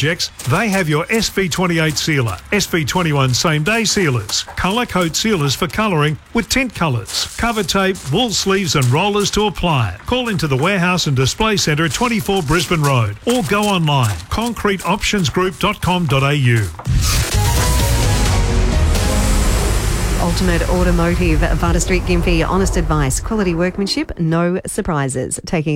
projects, they have your SV28 sealer, SV21 same-day sealers, colour coat sealers for colouring with tint colours, cover tape, wool sleeves and rollers to apply it. Call into the warehouse and display centre at 24 Brisbane Road or go online, concreteoptionsgroup.com.au. Ultimate Automotive, Vata Street, Gympie. Honest advice, quality workmanship, no surprises. Taking